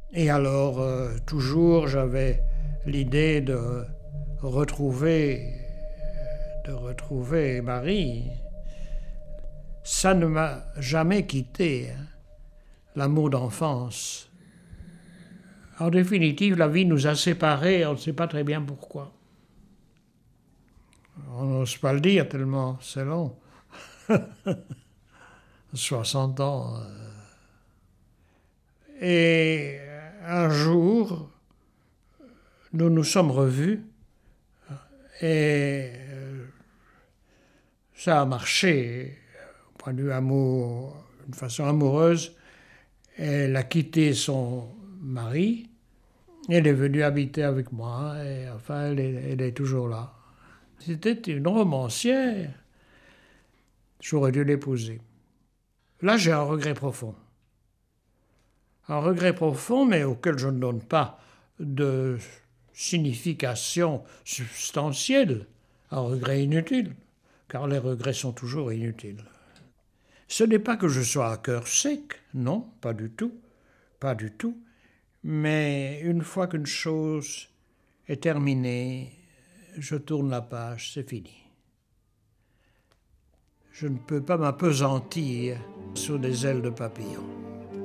Et alors, toujours, j'avais l'idée retrouver, de retrouver Marie. Ça ne m'a jamais quitté, hein, l'amour d'enfance. En définitive, la vie nous a séparés, on ne sait pas très bien pourquoi. On n'ose pas le dire tellement c'est long. 60 ans. Et un jour, nous nous sommes revus et ça a marché, au point de vue amour, d'une façon amoureuse. Elle a quitté son mari, elle est venue habiter avec moi et enfin elle est toujours là. C'était une romancière, j'aurais dû l'épouser. Là j'ai un regret profond. Un regret profond mais auquel je ne donne pas de signification substantielle. Un regret inutile, car les regrets sont toujours inutiles. Ce n'est pas que je sois à cœur sec, non, pas du tout, pas du tout. Mais une fois qu'une chose est terminée, je tourne la page, c'est fini. Je ne peux pas m'appesantir sous des ailes de papillon.